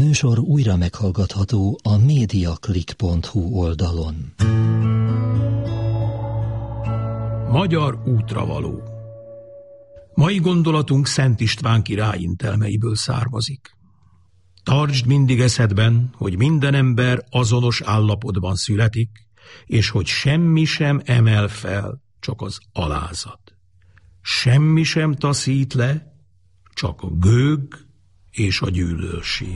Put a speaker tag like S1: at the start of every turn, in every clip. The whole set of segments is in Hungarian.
S1: műsor újra meghallgatható a mediaclick.hu oldalon.
S2: Magyar útravaló. Mai gondolatunk Szent István király intelmeiből származik. Tartsd mindig eszedben, hogy minden ember azonos állapotban születik, és hogy semmi sem emel fel, csak az alázat. Semmi sem taszít le, csak a gőg és a gyűlölség.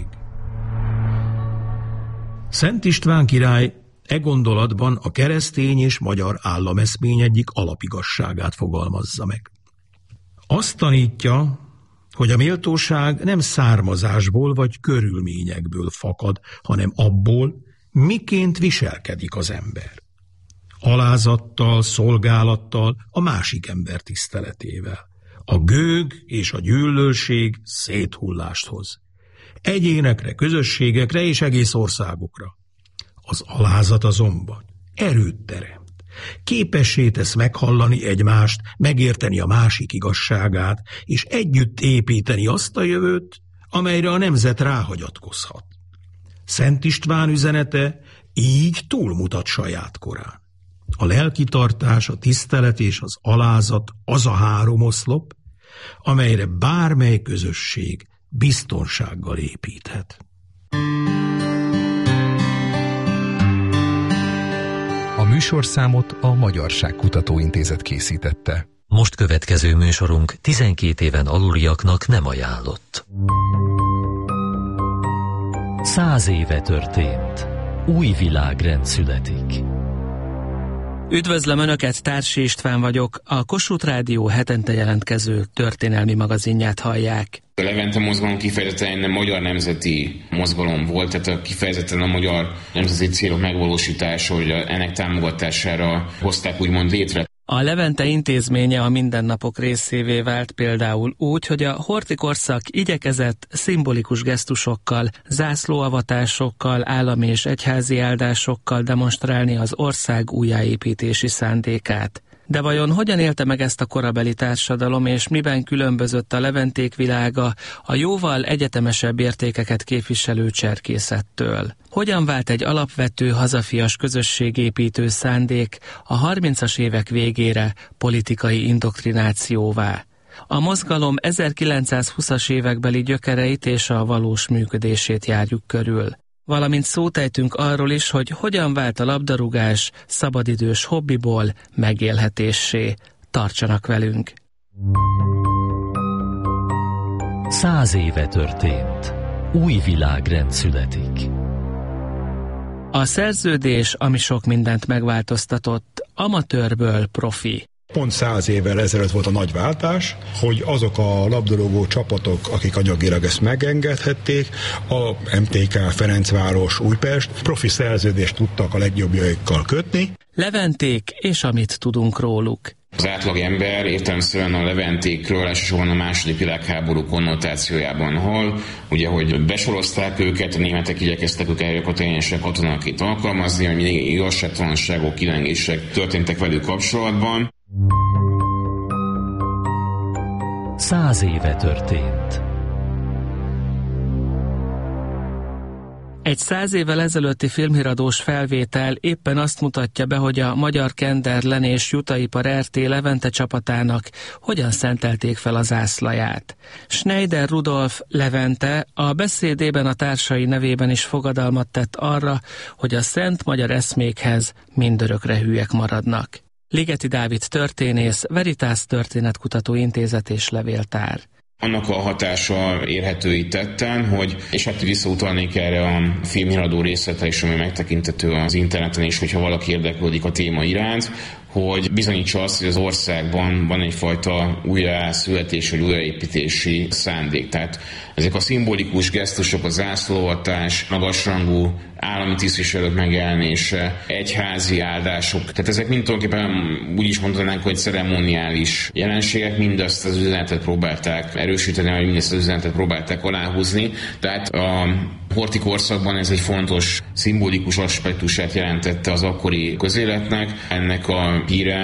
S2: Szent István király e gondolatban a keresztény és magyar állameszmény egyik alapigasságát fogalmazza meg. Azt tanítja, hogy a méltóság nem származásból vagy körülményekből fakad, hanem abból, miként viselkedik az ember. Alázattal, szolgálattal, a másik ember tiszteletével. A gőg és a gyűlölség széthullást hoz. Egyénekre, közösségekre és egész országokra. Az alázat azonban erőt teremt. Képessé tesz meghallani egymást, megérteni a másik igazságát, és együtt építeni azt a jövőt, amelyre a nemzet ráhagyatkozhat. Szent István üzenete így túlmutat saját korán. A lelkitartás, a tisztelet és az alázat az a három oszlop, amelyre bármely közösség biztonsággal építhet.
S3: A műsorszámot a Magyarság Kutatóintézet készítette.
S1: Most következő műsorunk 12 éven aluliaknak nem ajánlott. 100 éve történt. Új világrend születik.
S4: Üdvözlöm Önöket, Társi István vagyok, a Kossuth Rádió hetente jelentkező történelmi magazinját hallják.
S5: A Levente mozgalom kifejezetten magyar nemzeti mozgalom volt, tehát kifejezetten a magyar nemzeti célok megvalósítása, hogy ennek támogatására hozták úgymond létre.
S4: A Levente intézménye a mindennapok részévé vált például úgy, hogy a horthy-korszak igyekezett szimbolikus gesztusokkal, zászlóavatásokkal, állami és egyházi áldásokkal demonstrálni az ország újjáépítési szándékát. De vajon hogyan élte meg ezt a korabeli társadalom, és miben különbözött a leventék világa a jóval egyetemesebb értékeket képviselő cserkészettől? Hogyan vált egy alapvető hazafias közösségépítő szándék a 30-as évek végére politikai indoktrinációvá? A mozgalom 1920-as évekbeli gyökereit és a valós működését járjuk körül. Valamint szót ejtünk arról is, hogy hogyan vált a labdarúgás szabadidős hobbiból megélhetéssé. Tartsanak velünk!
S1: 100 éve történt. Új világrend születik.
S4: A szerződés, ami sok mindent megváltoztatott, amatőrből profi.
S6: Pont 100 évvel ezelőtt volt a nagy váltás, hogy azok a labdarúgó csapatok, akik anyagilag ezt megengedhették, a MTK, Ferencváros, Újpest profi szerződést tudtak a legjobbjaikkal kötni.
S4: Leventék, és amit tudunk róluk.
S5: Az átlag ember értelemszerűen a leventékről elsősorban a második világháború konnotációjában hall, ugye, hogy besorozták őket, a németek igyekeztek őket katonailag katonaként alkalmazni, hogy mindig igazságtalanságok, kilengések történtek velük kapcsolatban.
S1: 100 éve történt.
S4: Egy 100 évvel ezelőtti filmhíradós felvétel éppen azt mutatja be, hogy a magyar Kenderlen és Jutaipar RT Levente csapatának hogyan szentelték fel a zászlaját. Schneider Rudolf Levente a beszédében a társai nevében is fogadalmat tett arra, hogy a szent magyar eszmékhez mindörökre hűek maradnak. Ligeti Dávid történész, Veritas Történetkutató Intézet és Levéltár.
S5: Annak a hatása érhető itt tetten, hogy, és hát visszautalnék erre a filmhíradó részletre is, ami megtekintető az interneten is, hogyha valaki érdeklődik a téma iránt, hogy bizonyítsa azt, hogy az országban van egyfajta újjászületés vagy újraépítési szándék. Tehát ezek a szimbolikus gesztusok, a zászlóavatás, magasrangú állami tisztviselők megjelenése, egyházi áldások, tehát ezek mind tulajdonképpen úgy is mondhatnánk, hogy ceremoniális jelenségek, mindezt az üzenetet próbálták erősíteni, vagy mindezt az üzenetet próbálták aláhúzni. Tehát a horthy-korszakban ez egy fontos, szimbolikus aspektusát jelentette az akkori közéletnek. Ennek a híre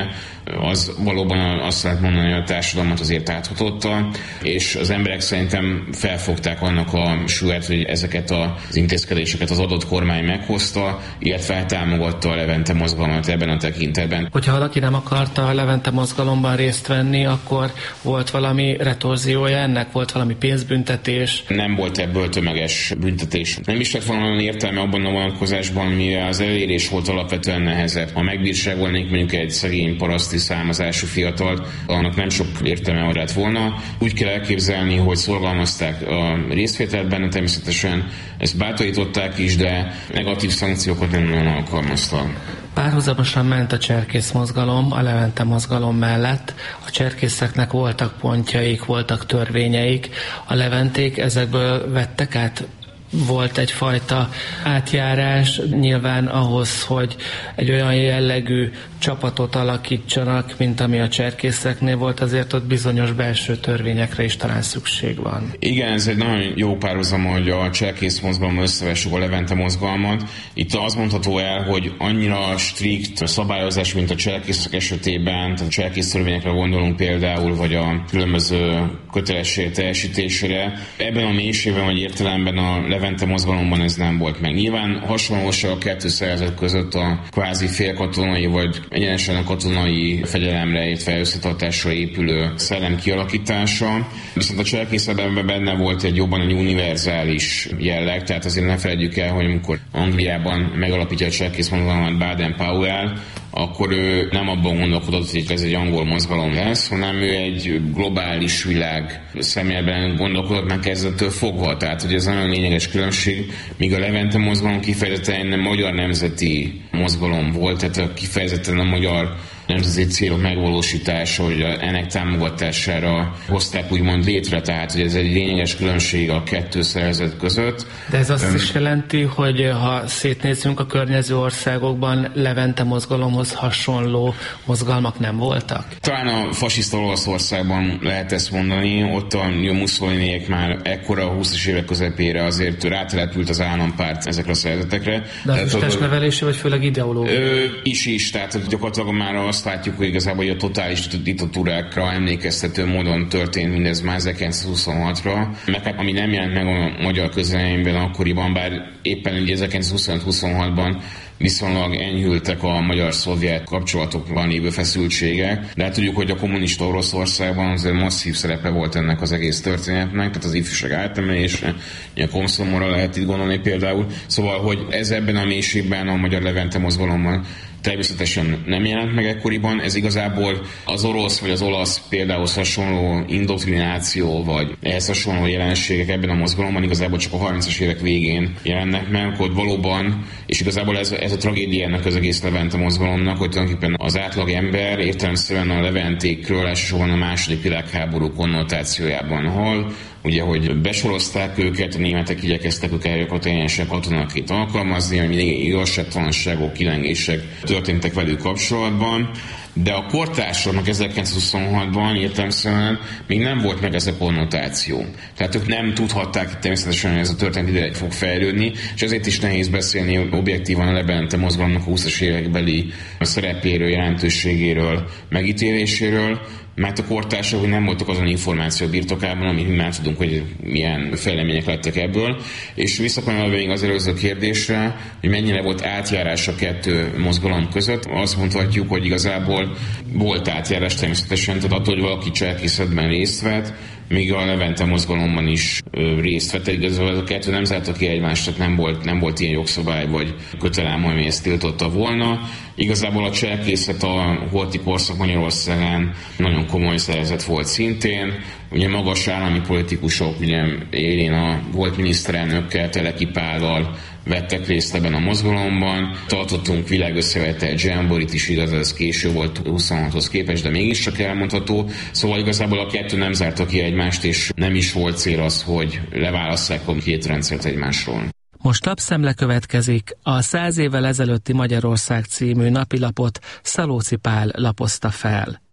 S5: az valóban azt lehet mondani, hogy a társadalmat azért áthatotta, és az emberek szerintem felfogták annak a súlyát, hogy ezeket az intézkedéseket az adott kormány meghozta, illetve támogatta a Levente mozgalmat ebben a tekintetben.
S4: Hogyha valaki nem akarta a Levente mozgalomban részt venni, akkor volt valami retorziója ennek? Volt valami pénzbüntetés?
S5: Nem volt ebből tömeges büntetés. Nem is lett volna értelme abban a vonatkozásban, mivel az elérés volt alapvetően nehezebb. Ha megbírságolnék mondjuk egy szegény paraszti származású fiatalt, annak nem sok értelme lett volna. Úgy kell elképzelni, hogy szorgalmazták a részvételt benne, természetesen ezt bátorították is, de negatív szankciókat nem nagyon alkalmaztak.
S4: Párhuzamosan ment a cserkész mozgalom a Levente mozgalom mellett. A cserkészeknek voltak pontjaik, voltak törvényeik. A leventék ezekből vettek át? Volt egyfajta átjárás nyilván ahhoz, hogy egy olyan jellegű csapatot alakítsanak, mint ami a cserkészeknél volt, azért ott bizonyos belső törvényekre is talán szükség van.
S5: Igen, ez egy nagyon jó párhuzam, hogy a cserkész mozgalommal összevessük a Levente mozgalmat. Itt az mondható el, hogy annyira strikt szabályozás, mint a cserkészek esetében, tehát a cserkész törvényekre gondolunk például, vagy a különböző kötelesség teljesítésére. Ebben a mélységben vagy értelemben a Levente mozgalomban ez nem volt meg. Nyilván hasonlóság a kettő szervezet között a kvázi félkatonai vagy egyenesen a katonai fegyelemre, illetve összetartásra épülő szellem kialakítása. Viszont a cselekészetben benne volt egy jobban egy univerzális jelleg, tehát azért ne felejtjük el, hogy amikor Angliában megalapítja a cselekvész mozgalmat Baden-Powell, akkor ő nem abban gondolkodott, hogy ez egy angol mozgalom lesz, hanem ő egy globális világ szemléletben gondolkodott már kezdettől fogva. Tehát, hogy ez nagyon lényeges különbség, míg a Levente mozgalom kifejezetten magyar nemzeti mozgalom volt, tehát kifejezetten a magyar nemzeti célok megvalósítása, hogy ennek támogatására hozták úgymond létre, tehát hogy ez egy lényeges különbség a kettő szervezet között.
S4: De ez azt is jelenti, hogy ha szétnézzünk a környező országokban, Levente mozgalomhoz hasonló mozgalmak nem voltak?
S5: Talán a fasiszta Olaszországban lehet ezt mondani, ott a Mussoliniék már ekkora a 20-as évek közepére azért rátelepült az állampárt ezekre a szervezetekre.
S4: De a füstesnevelése vagy főleg ideológia?
S5: Is, tehát gyakorlatilag már azt látjuk, hogy igazából a totális diktatúrákra emlékeztető módon történt mindez már 1926-ra, meg hát ami nem jelent meg a magyar közvéleményben akkoriban, bár éppen 1925-26-ban viszonylag enyhültek a magyar-szovjet kapcsolatokban lévő feszültségek, de hát tudjuk, hogy a kommunista Oroszországban azért masszív szerepe volt ennek az egész történetnek, tehát az ifjúság átemelése, a Komszomorra lehet itt gondolni például, szóval, hogy ez ebben a mélységben a magyar Levente mozgalomban természetesen nem jelent meg ekkoriban, ez igazából az orosz vagy az olasz például hasonló indoktrináció, vagy ehhez hasonló jelenségek ebben a mozgalomban igazából csak a 30-as évek végén jelennek meg, hogy valóban, és igazából ez a tragédiának az egész Levente mozgalomnak, hogy tulajdonképpen az átlag ember értelemszerűen a leventékről elsősorban a második világháború konnotációjában hall, ugye, hogy besorozták őket, a németek igyekeztek őket teljesen katonaként alkalmazni, hogy mindig igazságtalanságok, kilengések történtek velük kapcsolatban, de a kortársadnak 1926-ban értelemszerűen még nem volt meg ez a konnotáció. Tehát ők nem tudhatták természetesen, hogy ez a történet ideig fog fejlődni, és ezért is nehéz beszélni objektívan a Levente mozgalomnak a 20-as évekbeli szerepéről, jelentőségéről, megítéléséről, mert a kortársak nem voltak azon információ birtokában, amit mi már tudunk, hogy milyen fejlemények lettek ebből. És visszakanyarodva még az előző kérdésre, hogy mennyire volt átjárás a kettő mozgalom között, azt mondhatjuk, hogy igazából volt átjárás természetesen, tehát attól, hogy valaki cselekészetben részt vett, még a Levente mozgalomban is részt vett. Igazából a kettő nem zárta ki egymást, tehát nem volt ilyen jogszabály vagy kötelem, ami ezt tiltotta volna. Igazából a cselekvészet a holti korszak Magyarországán nagyon komoly szervezet volt szintén. Ugye magas állami politikusok, ugye élén a volt miniszterelnökkel, Teleki Pállal vettek részt ebben a mozgalomban. Tartottunk világösszevetett Zsemborit is, igaz, ez késő volt 26-hoz képest, de mégiscsak elmondható. Szóval igazából a kettő nem zárta ki egymást, és nem is volt cél az, hogy leválasszák a két rendszert egymásról.
S4: Most lapszemle következik. A 100 évvel ezelőtti Magyarország című napilapot Szalóci Pál lapozta fel.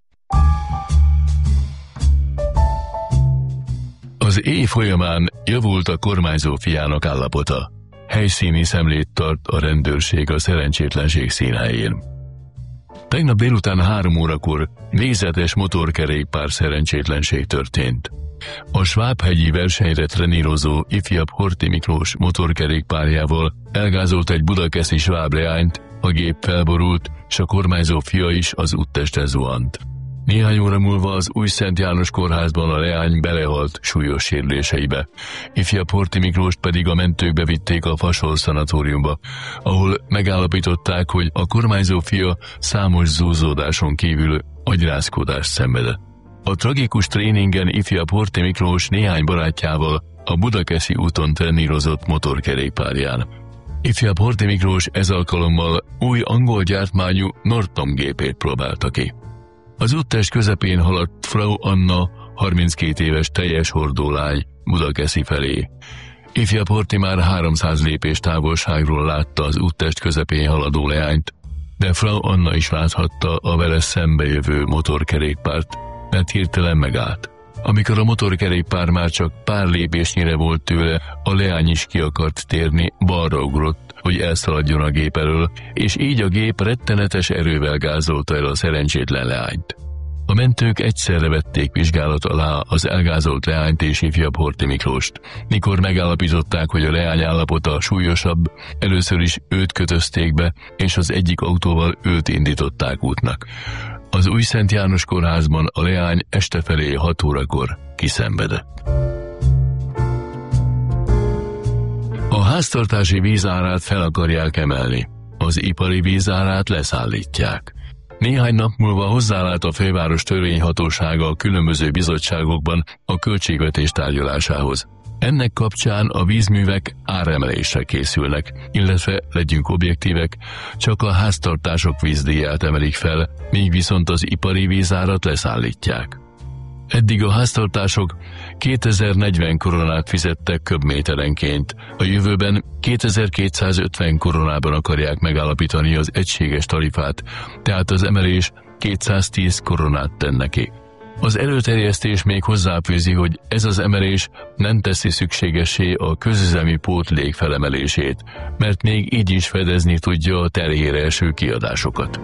S7: Az éj folyamán javult a kormányzó fiának állapota. Helyszíni szemlét tart a rendőrség a szerencsétlenség színhelyén. Tegnap délután 3 órakor nézetes motorkerékpár szerencsétlenség történt. A Svábhegyi versenyre trenírozó ifjabb Horthy Miklós motorkerékpárjával elgázolt egy budakeszi sváb leányt, a gép felborult, s a kormányzó fia is az úttesten zuhant. Néhány óra múlva az Újszent János kórházban a leány belehalt súlyos sérüléseibe. Ifjabb Horthy Miklóst pedig a mentők bevitték a Fasol szanatóriumba, ahol megállapították, hogy a kormányzó fia számos zúzódáson kívül agyrázkódást szenvedett. A tragikus tréningen ifjabb Horthy Miklós néhány barátjával a Budakeszi úton trenírozott motorkerékpárján. Ifjabb Horthy Miklós ez alkalommal új angol gyártmányú Norton gépét próbálta ki. Az úttest közepén haladt Frau Anna, 32 éves teljes hordólány Budakeszi felé. Ifjabb Horthy már 300 lépés távolságról látta az úttest közepén haladó leányt, de Frau Anna is láthatta a vele szembejövő motorkerékpárt, mert hirtelen megállt. Amikor a motorkerékpár már csak pár lépésnyire volt tőle, a leány is ki akart térni, balra ugrott, hogy elszaladjon a gép elől, és így a gép rettenetes erővel gázolta el a szerencsétlen leányt. A mentők egyszerre vették vizsgálat alá az elgázolt leányt és ifjabb Horthy Miklóst. Mikor megállapították, hogy a leány állapota súlyosabb, először is őt kötözték be, és az egyik autóval őt indították útnak. Az Újszent János kórházban a leány este felé 6 órakor kiszenvedett. A háztartási vízárát fel akarják emelni, az ipari vízárát leszállítják. Néhány nap múlva hozzáállt a főváros törvényhatósága a különböző bizottságokban a költségvetés tárgyalásához. Ennek kapcsán a vízművek áremelésre készülnek, illetve legyünk objektívek, csak a háztartások vízdíját emelik fel, míg viszont az ipari vízárat leszállítják. Eddig a háztartások 2040 koronát fizettek köbméterenként, a jövőben 2250 koronában akarják megállapítani az egységes tarifát, tehát az emelés 210 koronát tenne ki. Az előterjesztés még hozzáfűzi, hogy ez az emelés nem teszi szükségessé a közüzemi pótlék felemelését, mert még így is fedezni tudja a terhére eső kiadásokat.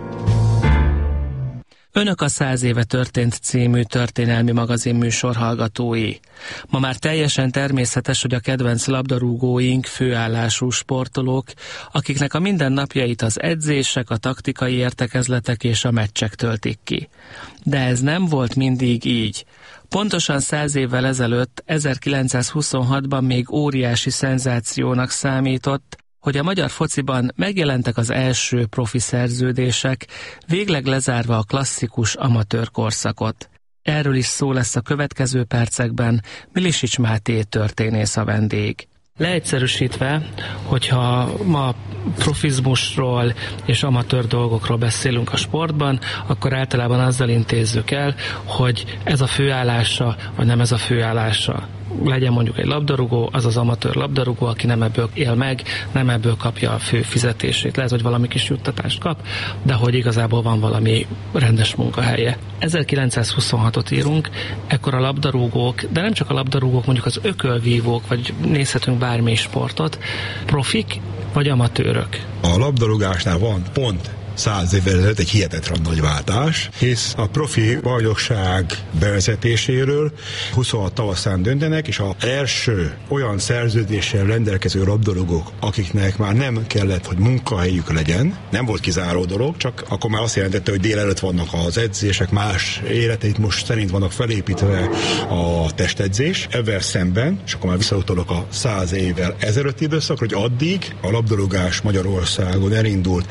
S4: Önök a 100 éve történt című történelmi magazin műsor hallgatói. Ma már teljesen természetes, hogy a kedvenc labdarúgóink főállású sportolók, akiknek a mindennapjait az edzések, a taktikai értekezletek és a meccsek töltik ki. De ez nem volt mindig így. Pontosan 100 évvel ezelőtt, 1926-ban még óriási szenzációnak számított, hogy a magyar fociban megjelentek az első profi szerződések, végleg lezárva a klasszikus amatőr korszakot. Erről is szó lesz a következő percekben, Milisics Máté történész a vendég. Leegyszerűsítve, hogyha ma profizmusról és amatőr dolgokról beszélünk a sportban, akkor általában azzal intézzük el, hogy ez a főállása, vagy nem ez a főállása. Legyen mondjuk egy labdarúgó, az az amatőr labdarúgó, aki nem ebből él meg, nem ebből kapja a fő fizetését. Lehet, hogy valami kis juttatást kap, de hogy igazából van valami rendes munkahelye. 1926-ot írunk, ekkor a labdarúgók, de nem csak a labdarúgók, mondjuk az ökölvívók, vagy nézhetünk bármi sportot, profik vagy amatőrök. A
S6: labdarúgásnál van pont 100 évvel ezelőtt egy hihetetlen nagy váltás, hisz a profi bajnokság bevezetéséről 26 tavaszán döntenek, és az első olyan szerződéssel rendelkező labdarúgók, akiknek már nem kellett, hogy munkahelyük legyen, nem volt kizáró dolog, csak akkor már azt jelentette, hogy délelőtt vannak az edzések, más életeit most szerint vannak felépítve a testedzés. Ezzel szemben, és akkor már visszautalok a 100 évvel ezelőtti időszakra, hogy addig a labdarúgás Magyarországon elindult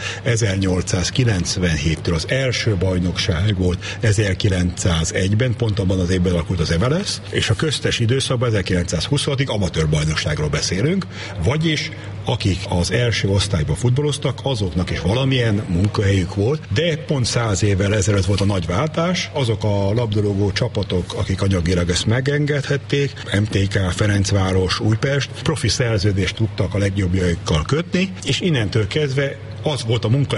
S6: 1897-től az első bajnokság volt 1901-ben, pont abban az évben alakult az MLS, és a köztes időszakban 1926-ig amatőr bajnokságról beszélünk, vagyis akik az első osztályban futballoztak, azoknak is valamilyen munkahelyük volt, de pont 100 évvel ezelőtt volt a nagy váltás, azok a labdarúgó csapatok, akik anyagilag ezt megengedhették, MTK, Ferencváros, Újpest, profi szerződést tudtak a legjobbjaikkal kötni, és innentől kezdve az volt a munkahelyük.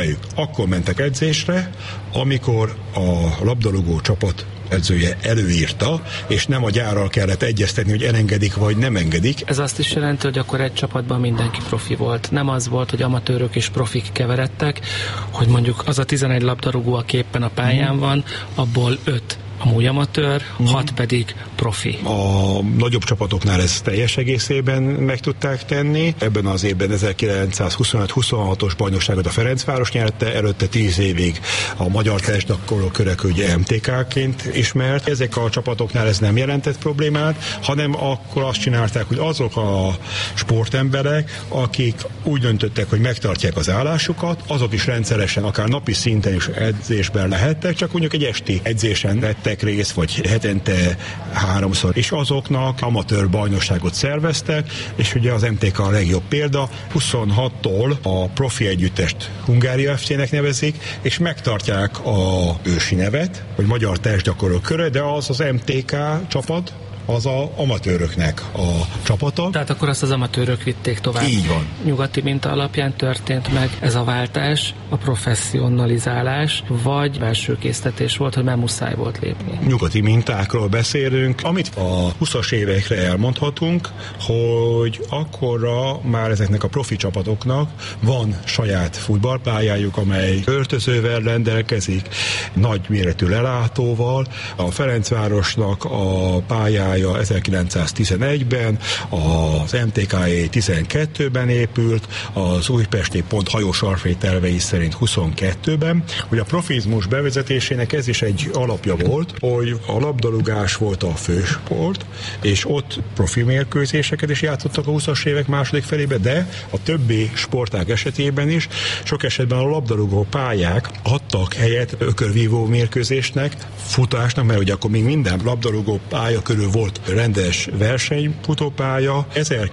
S6: akkor mentek edzésre, amikor a labdarúgó csapat edzője előírta, és nem a gyárral kellett egyeztetni, hogy elengedik vagy nem engedik.
S4: Ez azt is jelenti, hogy akkor egy csapatban mindenki profi volt. Nem az volt, hogy amatőrök és profik keveredtek, hogy mondjuk az a 11 labdarúgó, aki éppen a pályán van, abból 5 amúgy amatőr, 6 pedig profi.
S6: A nagyobb csapatoknál ezt teljes egészében meg tudták tenni. Ebben az évben 1925-26-os bajnokságot a Ferencváros nyerte, előtte 10 évig a magyar testgyakorló körök ugye MTK-ként ismert. Ezek a csapatoknál ez nem jelentett problémát, hanem akkor azt csinálták, hogy azok a sportemberek, akik úgy döntöttek, hogy megtartják az állásukat, azok is rendszeresen, akár napi szinten is edzésben lehettek, csak mondjuk egy esti edzésen vettek részt, vagy hetente 3-szor, és azoknak amatőr bajnokságot szerveztek, és ugye az MTK a legjobb példa, 26-tól a profi együttest Hungária FC-nek nevezik, és megtartják a ősi nevet, hogy Magyar Testgyakorló Köre, de az MTK csapat, az a amatőröknek a csapata.
S4: Tehát akkor azt az amatőrök vitték tovább.
S6: Így van.
S4: Nyugati minta alapján történt meg ez a váltás, a professzionalizálás, vagy belső késztetés volt, hogy már muszáj volt lépni.
S6: Nyugati mintákról beszélünk. Amit a 20-as évekre elmondhatunk, hogy akkorra már ezeknek a profi csapatoknak van saját futballpályájuk, amely öltözővel rendelkezik, nagy méretű lelátóval. A Ferencvárosnak a pályája 1911-ben, az MTK-é 12-ben épült, az újpesti pont hajósarfé tervei szerint 22-ben. Hogy a profizmus bevezetésének ez is egy alapja volt, hogy a labdarúgás volt a fősport, és ott profi mérkőzéseket is játszottak a 20-as évek második felébe, de a többi sportág esetében is sok esetben a labdarúgó pályák adtak helyet ökörvívó mérkőzésnek, futásnak, mert ugye akkor még minden labdarúgó pálya körül volt rendes versenyfutópálya.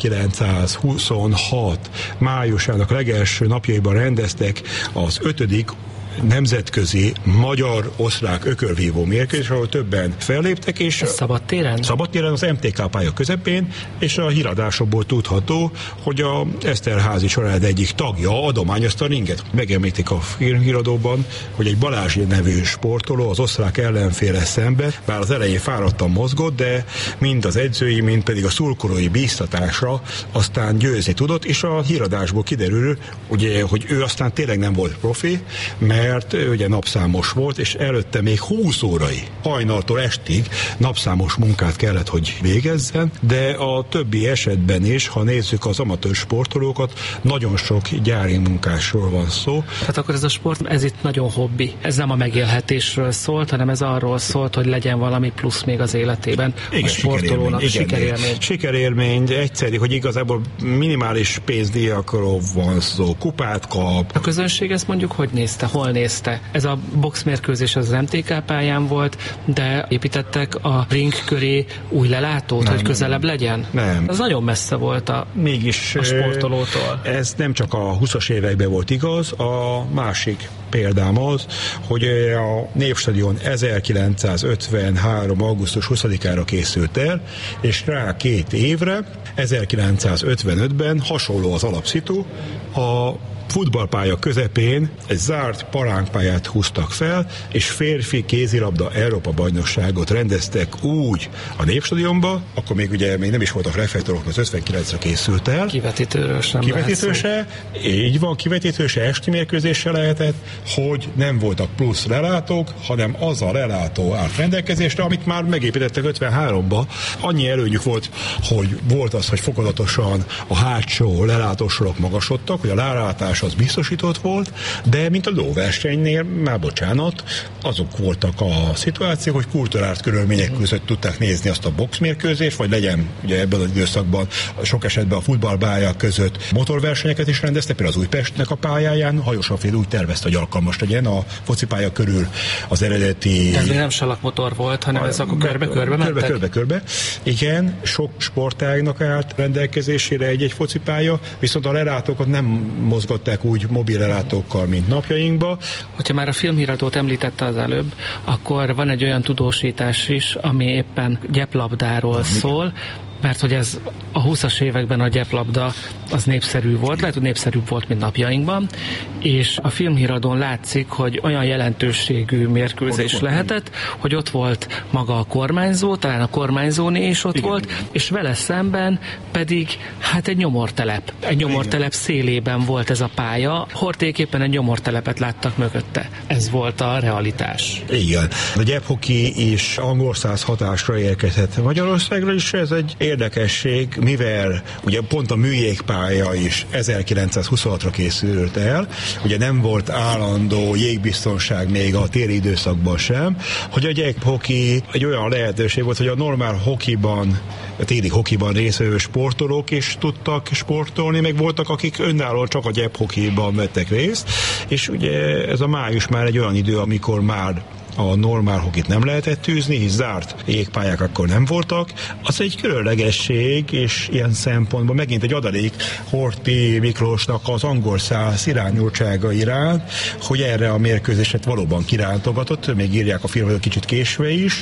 S6: 1926 májusának legelső napjaiban rendeztek az 5. nemzetközi magyar-osztrák ökörvívó mérkőzés, ahol többen felléptek, és
S4: szabadtéren?
S6: Szabadtéren az MTK pálya közepén, és a híradásokból tudható, hogy a Eszterházy család egyik tagja adományozta a ringet. Megemlítik a filmhíradóban, hogy egy Balázs nevű sportoló az osztrák ellenféle szembe, bár az elején fáradtan mozgott, de mind az edzői, mind pedig a szurkolói bíztatásra aztán győzni tudott, és a híradásból kiderül, ugye, hogy ő aztán tényleg nem volt profi, mert ugye napszámos volt, és előtte még 20 órai, hajnaltól estig napszámos munkát kellett, hogy végezzen, de a többi esetben is, ha nézzük az amatőr sportolókat, nagyon sok gyári munkásról van szó.
S4: Tehát akkor ez a sport, ez itt nagyon hobbi. Ez nem a megélhetésről szólt, hanem ez arról szólt, hogy legyen valami plusz még az életében. Igen, a sportolónak sikerélmény.
S6: Sikerélmény, egyszerű, hogy igazából minimális pénzdíjakról van szó, kupát kap.
S4: A közönség ezt mondjuk hogy nézte, hol nézte? Ez a boxmérkőzés az MTK pályán volt, de építettek a ring köré új lelátót, hogy közelebb legyen?
S6: Nem.
S4: Ez nagyon messze volt a sportolótól.
S6: Ez nem csak a 20-as években volt igaz, a másik példám az, hogy a Népstadion 1953. augusztus 20-ára készült el, és rá 2 évre, 1955-ben hasonló az alapszitu, a futballpálya közepén egy zárt paránkpályát húztak fel, és férfi kézilabda Európa-bajnokságot rendeztek úgy a Népstadionba, akkor még ugye még nem is voltak reflektorok, az 59-re készült el.
S4: Kivetítőről sem
S6: Kivetítőse, így van, kivetítőse, esti mérkőzése lehetett, hogy nem voltak plusz lelátók, hanem az a lelátó állt rendelkezésre, amit már megépítettek 53-ba. Annyi előnyük volt, hogy volt az, hogy fokozatosan a hátsó lelátósorok magasodtak, hogy a lelátás az biztosított volt, de mint a lóversenynél, már bocsánat, azok voltak a szituációk, hogy kulturált körülmények között tudták nézni azt a boxmérkőzést, vagy legyen ugye ebben az időszakban sok esetben a futballpályák között motorversenyeket is rendeztek, például az Újpestnek a pályáján, Hajósaféd úgy tervezte, hogy alkalmas legyen a focipálya körül az eredeti...
S4: Ez még nem salakmotor volt, hanem ez akkor körbe-körbe mentek?
S6: Körbe-körbe. Igen, sok sportágnak állt rendelkezésére egy-egy focipálya, viszont a lelátókat nem mozgatták úgy mobil lelátókkal, mint napjainkban.
S4: Hogyha már a filmhíradót említette az előbb, akkor van egy olyan tudósítás is, ami éppen gyeplabdáról szól. mert hogy ez a 20-as években a gyeplabda az népszerű volt, lehet, hogy népszerűbb volt, mint napjainkban, és a filmhíradón látszik, hogy olyan jelentőségű mérkőzés lehetett, hogy ott volt maga a kormányzó, talán a kormányzóné is ott volt, és vele szemben pedig hát egy nyomortelep. Egy nyomortelep szélében volt ez a pálya, Horthyék éppen egy nyomortelepet láttak mögötte. Ez volt a realitás.
S6: Igen. A gyephoki is angol száz hatásra érkezett Magyarországra is, ez egy érdekesség, mivel ugye pont a műjégpálya is 1926-ra készült el, ugye nem volt állandó jégbiztonság még a téli időszakban sem, hogy a gyephoki egy olyan lehetőség volt, hogy a normál hokiban, a téli hokiban részvevő sportolók is tudtak sportolni, meg voltak, akik önállóan csak a gyephokiban vettek részt, és ugye ez a május már egy olyan idő, amikor már a normál hokit nem lehetett tűzni, hisz zárt jégpályák akkor nem voltak. Az egy különlegesség, és ilyen szempontból megint egy adalék Horthy Miklósnak az angol száz irányultsága iránt, hogy erre a mérkőzéset valóban kirántogatott, még írják a filmet kicsit késve is,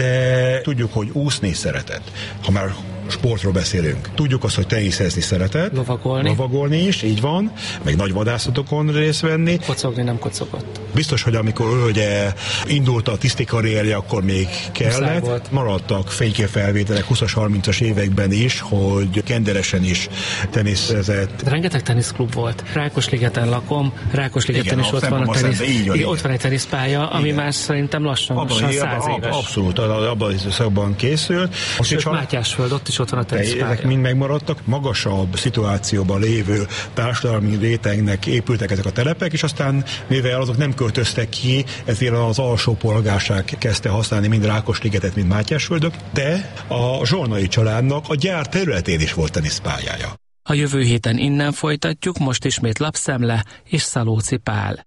S6: de tudjuk, hogy úszni szeretett. Ha már sportról beszélünk. Tudjuk azt, hogy teniszezni szeretett. Lovagolni is, így van. Meg nagy vadászatokon részt venni.
S4: Kocogni nem kocogott.
S6: Biztos, hogy amikor ugye indult a tiszti karrierje, akkor még kellett. Maradtak fényképfelvételek 20-as, 30-as években is, hogy kenderesen is teniszezett.
S4: Rengeteg teniszklub volt. Rákosligeten lakom, Rákosligeten is ott van a tenisz. Ott van egy teniszpálya, ami már szerintem lassan 100 éves.
S6: Abszolút, abban az időszakban készült.
S4: Sőt, Mátyásföld, ott is ott van a teniszpálya.
S6: Ezek mind megmaradtak. Magasabb szituációban lévő társadalmi rétegnek épültek ezek a telepek, és aztán mivel azok nem költöztek ki, ezért az alsó polgárság kezdte használni mind Rákosligetet, mind Mátyásföldöt, de a Zsolnai családnak a gyár területén is volt teniszpályája.
S4: A jövő héten innen folytatjuk, most ismét Lapszemle és Szalóci Pál.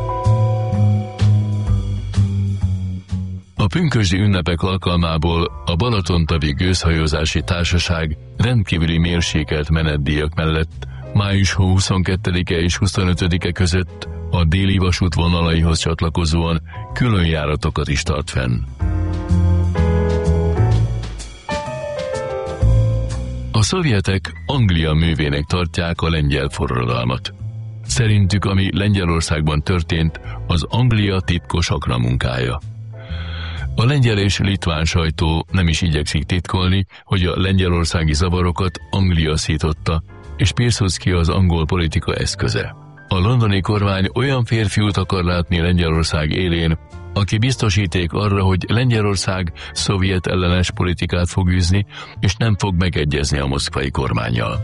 S7: A pünkösdi ünnepek alkalmából a Balatontavi Gőzhajózási Társaság rendkívüli mérsékelt menetdíjak mellett május 22-e és 25-e között a déli vasút vonalaihoz csatlakozóan külön járatokat is tart fenn. A szovjetek Anglia művének tartják a lengyel forradalmat. Szerintük, ami Lengyelországban történt, az Anglia titkos akramunkája. A lengyel és litván sajtó nem is igyekszik titkolni, hogy a lengyelországi zavarokat Anglia szította, és Piłsudski az angol politika eszköze. A londoni kormány olyan férfiút akar látni Lengyelország élén, aki biztosíték arra, hogy Lengyelország szovjet ellenes politikát fog űzni, és nem fog megegyezni a moszkvai kormánnyal.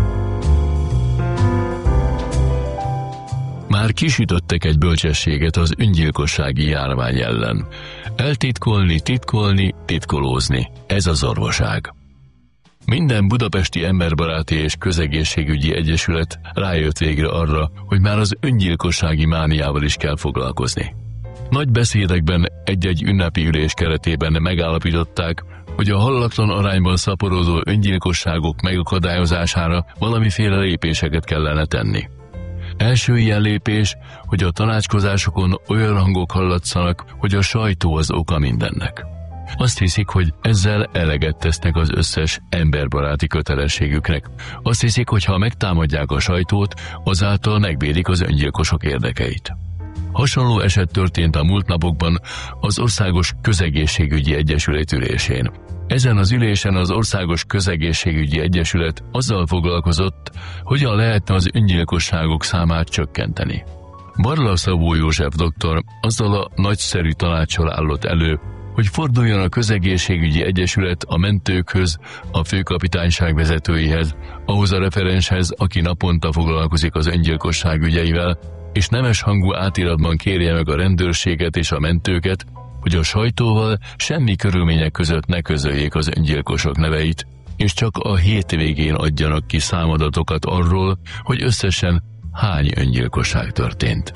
S7: Már kisütöttek egy bölcsességet az öngyilkossági járvány ellen. Eltitkolni, titkolni, titkolózni. Ez az orvoság. Minden budapesti emberbaráti és közegészségügyi egyesület rájött végre arra, hogy már az öngyilkossági mániával is kell foglalkozni. Nagy beszédekben egy-egy ünnepi ülés keretében megállapították, hogy a hallatlan arányban szaporodó öngyilkosságok megakadályozására valamiféle lépéseket kellene tenni. Első ilyen lépés, hogy a tanácskozásokon olyan hangok hallatszanak, hogy a sajtó az oka mindennek. Azt hiszik, hogy ezzel eleget tesznek az összes emberbaráti kötelességüknek. Azt hiszik, hogy ha megtámadják a sajtót, azáltal megvédik az öngyilkosok érdekeit. Hasonló eset történt a múlt napokban az Országos Közegészségügyi Egyesület ülésén. Ezen az ülésen az Országos Közegészségügyi Egyesület azzal foglalkozott, hogyan lehetne az öngyilkosságok számát csökkenteni. Barla Szabó József doktor azzal a nagyszerű tanáccsal állott elő, hogy forduljon a Közegészségügyi Egyesület a mentőkhöz, a főkapitányság vezetőihez, ahhoz a referenshez, aki naponta foglalkozik az öngyilkosság ügyeivel, és nemes hangú átiratban kérje meg a rendőrséget és a mentőket, hogy a sajtóval semmi körülmények között ne közöljék az öngyilkosok neveit, és csak a hétvégén adjanak ki számadatokat arról, hogy összesen hány öngyilkosság történt.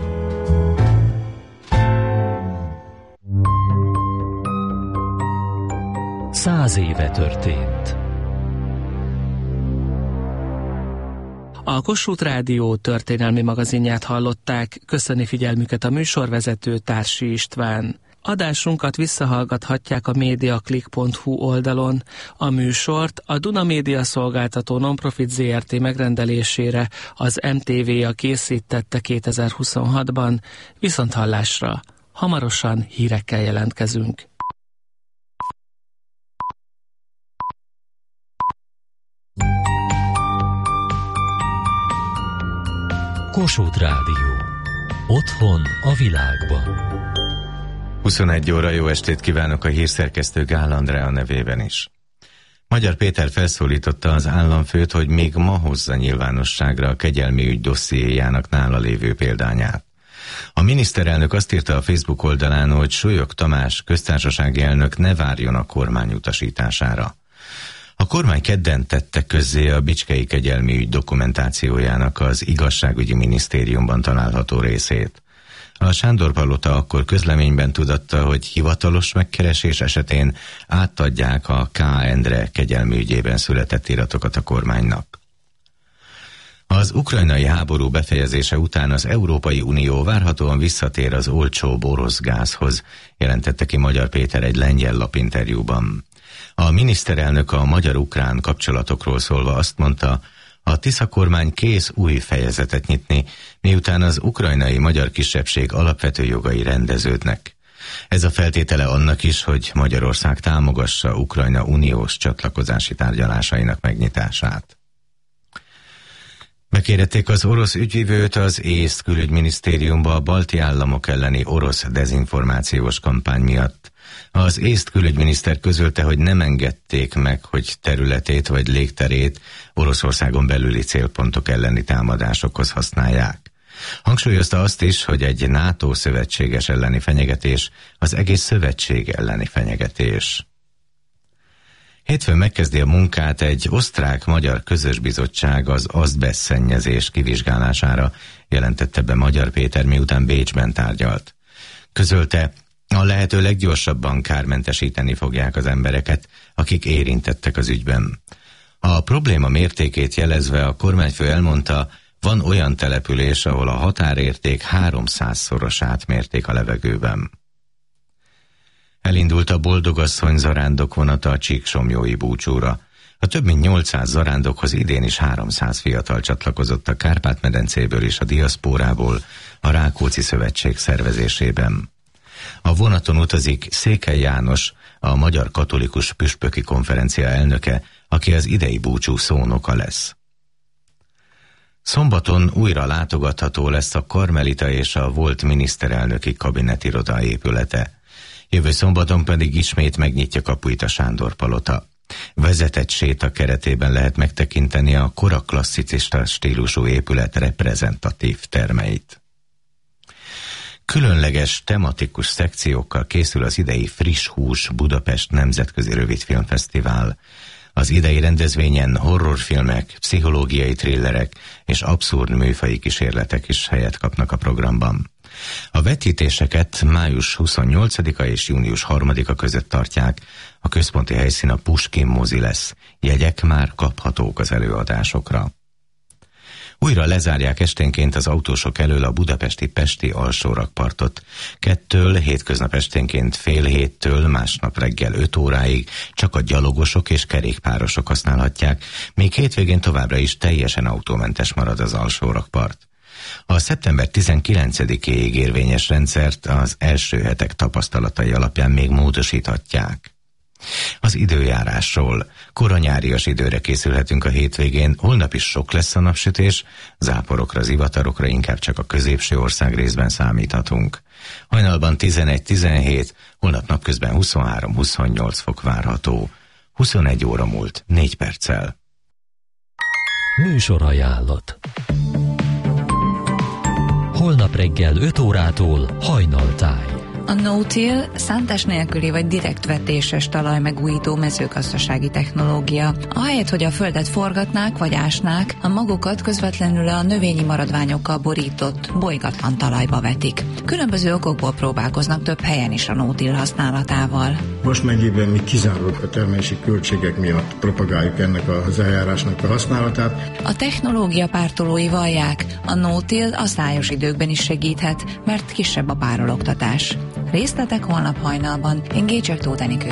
S1: Száz éve történt.
S4: A Kossuth Rádió történelmi magazinját hallották, köszöni figyelmüket a műsorvezető Társi István. Adásunkat visszahallgathatják a mediaclick.hu oldalon. A műsort a Duna Média Szolgáltató Nonprofit Zrt. Megrendelésére az MTV-ja készítette 2026-ban. Viszonthallásra! Hamarosan hírekkel jelentkezünk.
S1: Kossuth Rádió. Otthon a világban.
S8: 21 óra, jó estét kívánok a hírszerkesztő Gál Andrea nevében is. Magyar Péter felszólította az államfőt, hogy még ma hozza nyilvánosságra a kegyelmi ügy dossziéjának nála lévő példányát. A miniszterelnök azt írta a Facebook oldalán, hogy Súlyog Tamás köztársasági elnök ne várjon a kormány utasítására. A kormány kedden tette közzé a bicskei kegyelmi ügy dokumentációjának az igazságügyi minisztériumban található részét. A Sándor-palota akkor közleményben tudatta, hogy hivatalos megkeresés esetén átadják a K. Endre kegyelmi ügyében született iratokat a kormánynak. Az ukrajnai háború befejezése után az Európai Unió várhatóan visszatér az olcsó orosz gázhoz, jelentette ki Magyar Péter egy lengyel lapinterjúban. A miniszterelnök a magyar-ukrán kapcsolatokról szólva azt mondta, a Tisza kormány kész új fejezetet nyitni, miután az ukrajnai magyar kisebbség alapvető jogai rendeződnek. Ez a feltétele annak is, hogy Magyarország támogassa Ukrajna uniós csatlakozási tárgyalásainak megnyitását. Bekérették az orosz ügyvivőt az észt külügyminisztériumba a balti államok elleni orosz dezinformációs kampány miatt. Az észt külügyminiszter közölte, hogy nem engedték meg, hogy területét vagy légterét Oroszországon belüli célpontok elleni támadásokhoz használják. Hangsúlyozta azt is, hogy egy NATO szövetséges elleni fenyegetés az egész szövetség elleni fenyegetés. Hétfőn megkezdi a munkát egy osztrák-magyar közös bizottság az azbeszt szennyezés kivizsgálására, jelentette be Magyar Péter, miután Bécsben tárgyalt. Közölte, a lehető leggyorsabban kármentesíteni fogják az embereket, akik érintettek az ügyben. A probléma mértékét jelezve a kormányfő elmondta, van olyan település, ahol a határérték 300-szorosát mérték a levegőben. Elindult a boldogasszony zarándokvonata a Csíksomlyói búcsúra. A több mint 800 zarándokhoz idén is 300 fiatal csatlakozott a Kárpát-medencéből és a diaszpórából a Rákóczi Szövetség szervezésében. A vonaton utazik Székely János, a Magyar Katolikus Püspöki Konferencia elnöke, aki az idei búcsú szónoka lesz. Szombaton újra látogatható lesz a Karmelita és a volt miniszterelnöki kabinetiroda épülete. Jövő szombaton pedig ismét megnyitja kapuit a Sándor-palota. Vezetett séta keretében lehet megtekinteni a kora klasszicista stílusú épület reprezentatív termeit. Különleges tematikus szekciókkal készül az idei Friss Hús Budapest Nemzetközi Rövidfilmfesztivál. Az idei rendezvényen horrorfilmek, pszichológiai thrillerek és abszurd műfaji kísérletek is helyet kapnak a programban. A vetítéseket május 28-a és június 3-a között tartják. A központi helyszín a Puskin mozi lesz. Jegyek már kaphatók az előadásokra. Újra lezárják esténként az autósok elől a budapesti Pesti alsórakpartot. 2-től hétköznap esténként fél 7-től másnap reggel 5 óráig csak a gyalogosok és kerékpárosok használhatják, míg hétvégén továbbra is teljesen autómentes marad az alsórakpart. A szeptember 19-éig érvényes rendszert az első hetek tapasztalatai alapján még módosíthatják. Az időjárásról. Koranyárias időre készülhetünk a hétvégén, holnap is sok lesz a napsütés, záporokra, zivatarokra inkább csak a középső ország részben számíthatunk. Hajnalban 11-17, holnap napközben 23-28 fok várható. 21 óra múlt 4 perccel.
S1: Műsorajánlat. Holnap reggel 5 órától Hajnaltáj.
S9: A no-till szántás nélküli vagy direkt vetéses talajmegújító mezőgazdasági technológia. Ahelyett, hogy a földet forgatnák vagy ásnák, a magukat közvetlenül a növényi maradványokkal borított, bolygatlan talajba vetik. Különböző okokból próbálkoznak több helyen is a no-till használatával.
S10: Most megyében mi kizárólag a termelési költségek miatt propagáljuk ennek az eljárásnak a használatát.
S9: A technológia pártolói vallják, a no-till a szájos időkben is segíthet, mert kisebb a párologtatás. Részletek holnap hajnalban. Én Gécsek Tóth Enikő